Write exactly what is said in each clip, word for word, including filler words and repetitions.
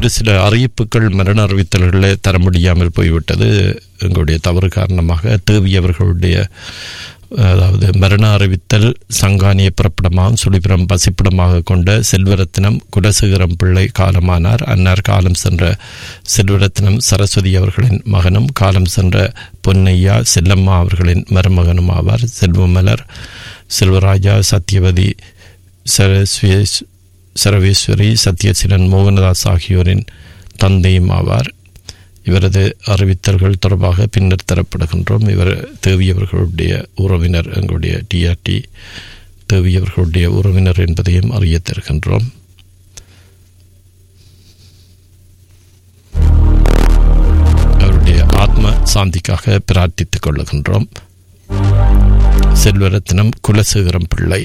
ஒரு சில அறிவிப்புகள் மரண அறிவித்தல்களை தர முடியாமல் போய்விட்டது. எங்களுடைய தவறு காரணமாக தேவியவர்களுடைய அதாவது மரண அறிவித்தல் சங்கானிய பிறப்பிடமாகவும் சுழிபுரம் வசிப்பிடமாக கொண்ட செல்வரத்தினம் குலசேகரம் பிள்ளை காலமானார். அன்னார் காலம் சென்ற செல்வரத்தினம் சரஸ்வதி அவர்களின் மகனும் காலம் சென்ற பொன்னையா செல்லம்மா அவர்களின் மருமகனும் ஆவார். செல்வமலர் செல்வராஜா சத்யவதி சரஸ்வே சரவேஸ்வரி சத்யசீலன் மோகனதாஸ் ஆகியோரின் தந்தையும் ஆவார். இவரது அறிவித்தல்கள் தொடர்பாக பின்னர் தரப்படுகின்றோம். இவர் தேவியவர்களுடைய உறவினர், எங்களுடைய டிஆர்டி தேவியவர்களுடைய உறவினர் என்பதையும் அறிய தருகின்றோம். அவருடைய ஆத்ம சாந்திக்காக பிரார்த்தித்துக் கொள்ளுகின்றோம். செல்வரத்தினம் குலசேகரம் பிள்ளை.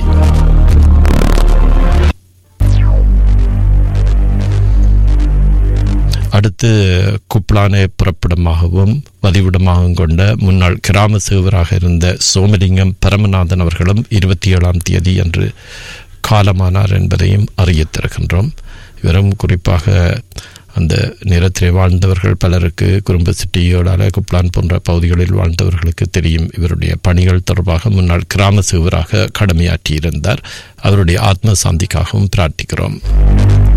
அடுத்து குப்லானை புறப்படமாகவும் வதிவிடமாகவும் கொண்ட முன்னாள் கிராம சேவராக இருந்த சோமலிங்கம் பரமநாதன் அவர்களும் இருபத்தி ஏழாம் தேதி அன்று காலமானார் என்பதையும் அறிய தருகின்றோம். இவரும் குறிப்பாக அந்த நேரத்திலே வாழ்ந்தவர்கள் பலருக்கு குறும்ப சிட்டியோடால குப்லான் போன்ற பகுதிகளில் வாழ்ந்தவர்களுக்கு தெரியும். இவருடைய பணிகள் தொடர்பாக முன்னாள் கிராம சேவராக கடமையாற்றியிருந்தார். அவருடைய ஆத்ம சாந்திக்காகவும் பிரார்த்திக்கிறோம்.